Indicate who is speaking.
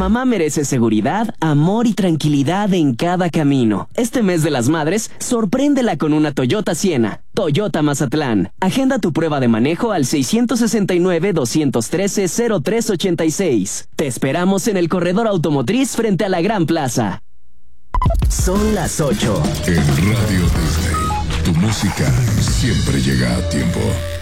Speaker 1: mamá merece seguridad, amor y tranquilidad en cada camino. Este mes de las madres, sorpréndela con una Toyota Siena. Toyota Mazatlán. Agenda tu prueba de manejo al 669-213-0386. Te esperamos en el corredor automotriz frente a la Gran Plaza. Son las 8.
Speaker 2: En Radio Disney, tu música siempre llega a tiempo.